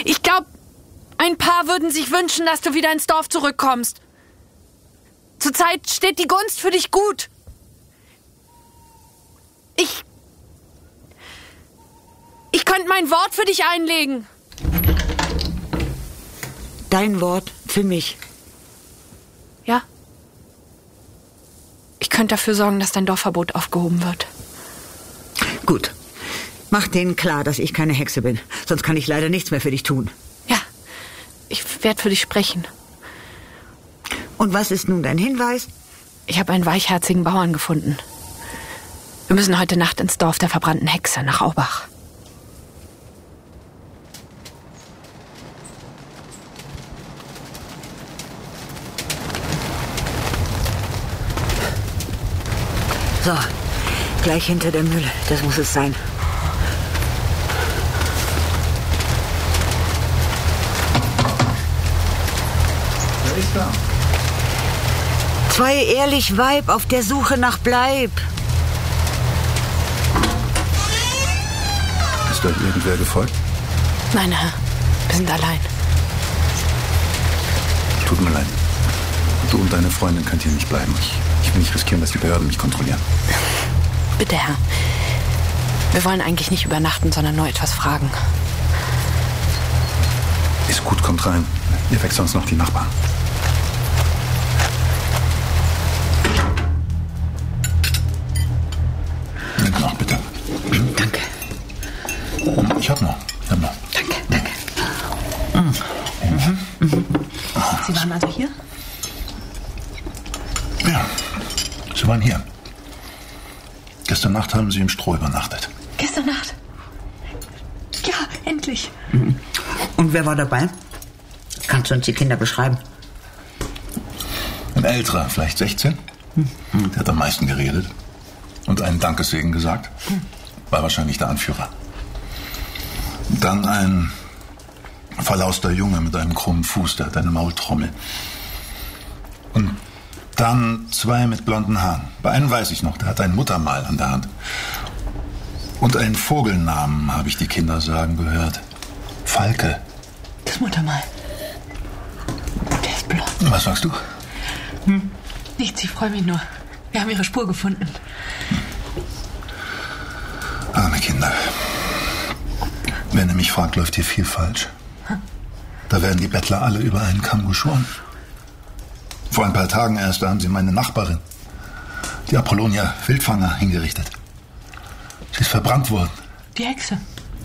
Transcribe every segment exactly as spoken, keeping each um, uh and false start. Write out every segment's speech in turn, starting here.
Ich glaube, ein paar würden sich wünschen, dass du wieder ins Dorf zurückkommst. Zurzeit steht die Gunst für dich gut. Ich... Ich könnte mein Wort für dich einlegen. Dein Wort für mich. Ja. Ich könnte dafür sorgen, dass dein Dorfverbot aufgehoben wird. Gut. Mach denen klar, dass ich keine Hexe bin. Sonst kann ich leider nichts mehr für dich tun. Ja. Ich werde für dich sprechen. Und was ist nun dein Hinweis? Ich habe einen weichherzigen Bauern gefunden. Wir müssen heute Nacht ins Dorf der verbrannten Hexe nach Aubach. So, gleich hinter der Mühle. Das muss es sein. Wer ist da? Zwei ehrlich Weib auf der Suche nach Bleib. Ist euch irgendwer gefolgt? Nein, Herr. Wir sind allein. Tut mir leid. Du und deine Freundin könnt hier nicht bleiben. Ich, ich will nicht riskieren, dass die Behörden mich kontrollieren. Bitte, Herr. Wir wollen eigentlich nicht übernachten, sondern nur etwas fragen. Ist gut, kommt rein. Ihr weckt sonst noch die Nachbarn. Nimm noch, bitte. Danke. Ich hab noch. Ich hab noch. Danke, danke. Mhm. Mhm. Sie waren also hier? Ja, Sie waren hier. Gestern Nacht haben Sie im Stroh übernachtet. Gestern Nacht? Ja, endlich. Und wer war dabei? Kannst du uns die Kinder beschreiben? Ein älterer, vielleicht sechzehn. Der hat am meisten geredet und einen Dankessegen gesagt. War wahrscheinlich der Anführer. Dann ein verlauster Junge mit einem krummen Fuß, der hat eine Maultrommel. Und dann zwei mit blonden Haaren. Bei einem weiß ich noch, der hat ein Muttermal an der Hand. Und einen Vogelnamen habe ich die Kinder sagen gehört. Falke. Das Muttermal. Der ist blond. Was sagst du? Hm. Nichts, ich freue mich nur. Wir haben ihre Spur gefunden. Arme Kinder. Wenn ihr mich fragt, läuft hier viel falsch. Da werden die Bettler alle über einen Kamm geschoren. Vor ein paar Tagen erst haben sie meine Nachbarin, die Apollonia Wildfanger, hingerichtet. Sie ist verbrannt worden. Die Hexe.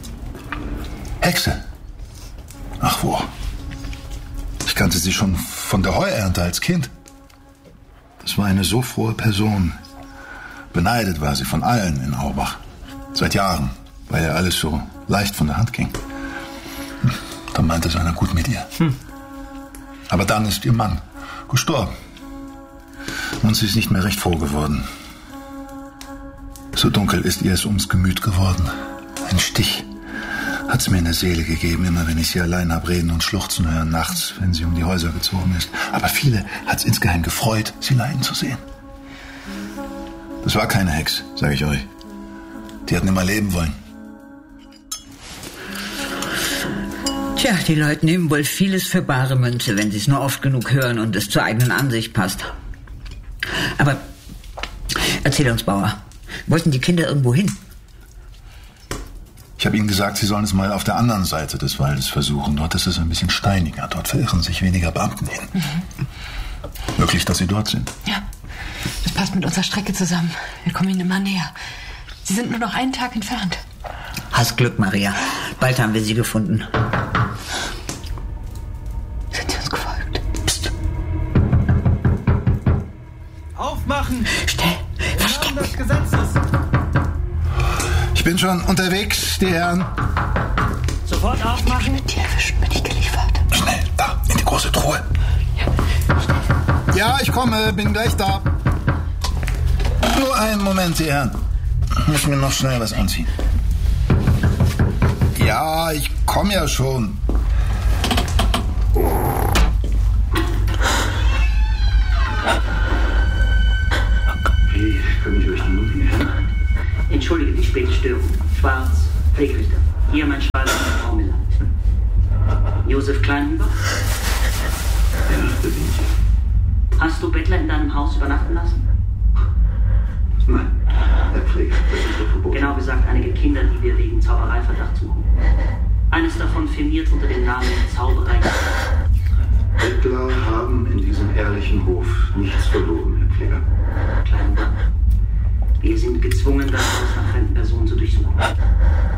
Hexe? Ach wo. Ich kannte sie schon von der Heuernte als Kind. Das war eine so frohe Person. Beneidet war sie von allen in Aubach. Seit Jahren, weil ihr alles so leicht von der Hand ging. Da meinte es einer gut mit ihr. Hm. Aber dann ist ihr Mann gestorben. Und sie ist nicht mehr recht froh geworden. So dunkel ist ihr es ums Gemüt geworden. Ein Stich hat sie mir in der Seele gegeben, immer wenn ich sie allein hab reden und schluchzen hören, nachts, wenn sie um die Häuser gezogen ist. Aber viele hat es insgeheim gefreut, sie leiden zu sehen. Das war keine Hex, sage ich euch. Die hatten immer leben wollen. Tja, die Leute nehmen wohl vieles für bare Münze, wenn sie es nur oft genug hören und es zur eigenen Ansicht passt. Aber erzähl uns, Bauer, wollten die Kinder irgendwo hin? Ich habe ihnen gesagt, sie sollen es mal auf der anderen Seite des Waldes versuchen. Dort ist es ein bisschen steiniger. Dort verirren sich weniger Beamten hin. Mhm. Möglich, dass sie dort sind. Ja, das passt mit unserer Strecke zusammen. Wir kommen ihnen immer näher. Sie sind nur noch einen Tag entfernt. Hast Glück, Maria. Bald haben wir sie gefunden. Sind sie uns gefolgt? Psst. Aufmachen! Schnell, versteck des Gesetzes. Ich bin schon unterwegs, die Herren. Sofort aufmachen. Mit dir erwischen, bin ich geliefert. Schnell, da, in die große Truhe. Ja, schnell. Ja, ich komme, bin gleich da. Nur einen Moment, die Herren. Ich muss mir noch schnell was anziehen. Ja, ich komme ja schon. Ich komme nicht durch die Minuten mehr. Entschuldige die späte Störung. Schwarz, Pflegerichter. Hier mein Schreiber, Frau Miller. Josef Kleinhuber? Ja, das bin ich. Hast du Bettler in deinem Haus übernachten lassen? Nein, Herr Pfleger, das ist doch verboten. Genau gesagt, einige Kinder, die wir wegen Zaubereiverdacht suchen. Eines davon firmiert unter dem Namen Zauberei. Bettler haben in diesem ehrlichen Hof nichts verloren, Herr Pfleger. Kleinhuber, wir sind gezwungen, das Haus nach fremden Personen zu durchsuchen.